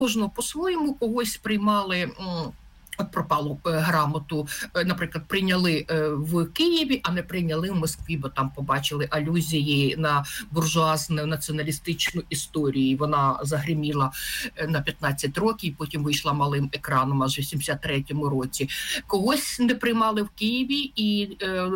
кожного по-своєму, когось приймали... От пропалу грамоту, наприклад, прийняли в Києві, а не прийняли в Москві, бо там побачили алюзії на буржуазну націоналістичну історію. Вона загриміла на 15 років, потім вийшла малим екраном аж в 83-му році. Когось не приймали в Києві, і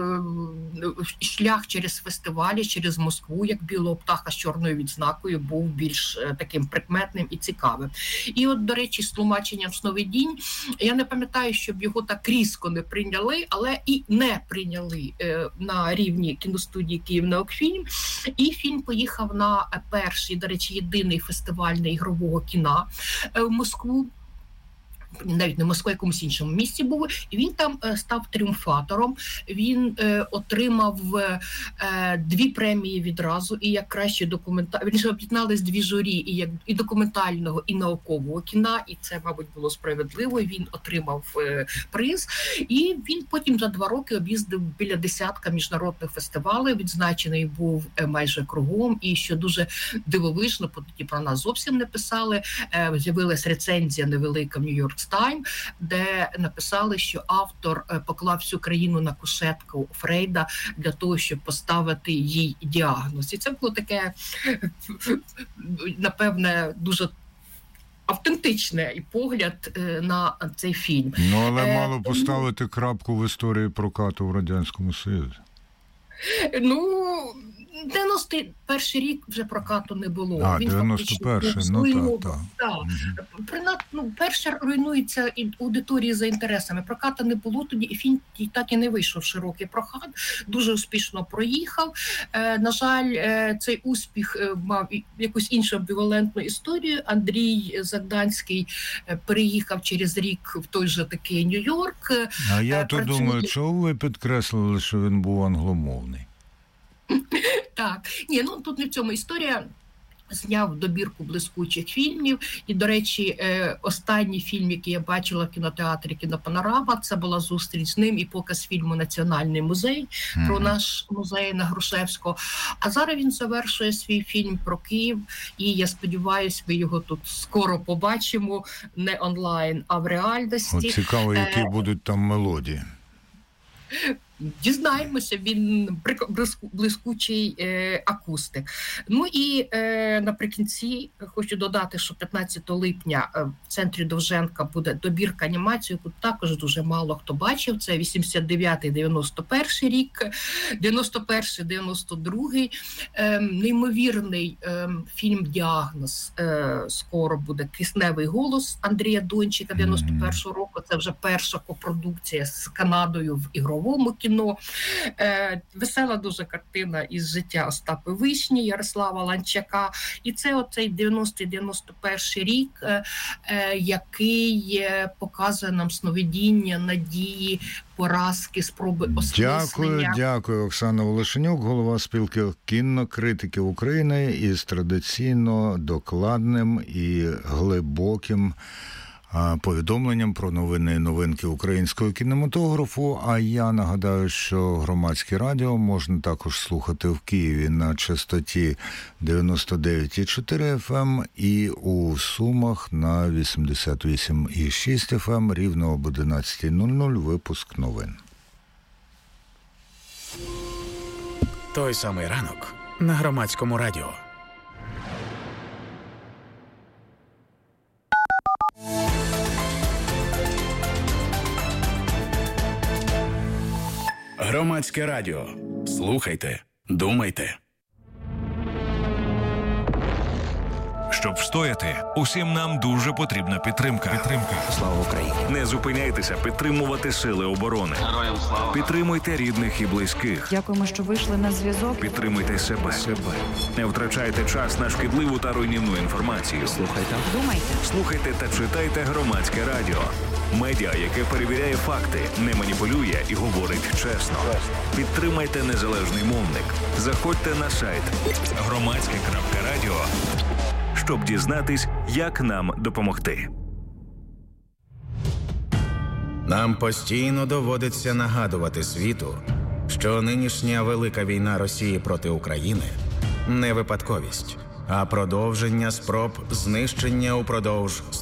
шлях через фестивалі, через Москву, як білого птаха з чорною відзнакою, був більш таким прикметним і цікавим. І от, до речі, з тлумаченням «Сновидінь», я не пам'ятаю, щоб його так різко не прийняли, але і не прийняли на рівні кіностудії «Київнаукфільм». І фільм поїхав на перший, до речі, єдиний фестиваль ігрового кіна в Москву. Навіть не в Москві, якомусь іншому місці був, і він там став тріумфатором. Він отримав 2 премії відразу, і як кращий він же об'єднались 2 журі, і документального, і наукового кіна, і це, мабуть, було справедливо, і він отримав приз. І він потім за 2 роки об'їздив біля 10 міжнародних фестивалів, відзначений був майже кругом, і що дуже дивовижно, тоді про нас зовсім не писали, з'явилась рецензія невелика в Нью-Йорк Тайм, де написали, що автор поклав всю країну на кушетку Фрейда для того, щоб поставити їй діагноз. І це було таке, напевне, дуже автентичний погляд на цей фільм. Ну, але мало поставити крапку в історії прокату в Радянському Союзі. Ну, 91-й рік вже прокату не було. А, 91-й, ну так. Перше руйнується аудиторії за інтересами. Прокату не було тоді, і фільм так і не вийшов в широкий прокат. Дуже успішно проїхав. На жаль, цей успіх мав якусь іншу амбівалентну історію. Андрій Загданський переїхав через рік в той же такий Нью-Йорк. А я то думаю, чого ви підкреслили, що він був англомовний? Так, тут не в цьому історія. Зняв добірку блискучих фільмів. І, до речі, останній фільм, який я бачила в кінотеатрі «Кінопанорама», це була зустріч з ним і показ фільму «Національний музей» про наш музей на Грушевського. А зараз він завершує свій фільм про Київ, і я сподіваюся, ми його тут скоро побачимо, не онлайн, а в реальності. От цікаво, які будуть там мелодії. Дізнаємося, він блискучий акустик. Ну і наприкінці хочу додати, що 15 липня в центрі Довженка буде добірка анімації, яку також дуже мало хто бачив. Це 89-91 рік, 91-92. Неймовірний фільм «Діагноз». Скоро буде «Кисневий голос» Андрія Дончика 91-го року. Це вже перша копродукція з Канадою в ігровому кіно. Весела дуже картина із життя Остапа Вишні, Ярослава Ланчака. І це оцей 90-91 рік, який показує нам сновидіння, надії, поразки, спроби осмислення. Дякую, Оксана Волошенюк, голова спілки кінокритиків України, із традиційно докладним і глибоким повідомленням про новини і новинки українського кінематографу. А я нагадаю, що Громадське радіо можна також слухати в Києві на частоті 99,4 FM і у Сумах на 88,6 FM рівно об 11:00 випуск новин. Той самий ранок на Громадському радіо. Громадське радіо. Слухайте, думайте. Щоб встояти, усім нам дуже потрібна підтримка. Слава Україні! Не зупиняйтеся підтримувати сили оборони. Героям слава! Підтримуйте рідних і близьких. Дякуємо, що вийшли на зв'язок. Підтримуйте себе. Не втрачайте час на шкідливу та руйнівну інформацію. Слухайте та читайте Громадське радіо. Медіа, яке перевіряє факти, не маніпулює і говорить чесно. Підтримайте незалежний мовник. Заходьте на сайт громадське.радіо, щоб дізнатись, як нам допомогти. Нам постійно доводиться нагадувати світу, що нинішня велика війна Росії проти України – не випадковість, а продовження спроб знищення упродовж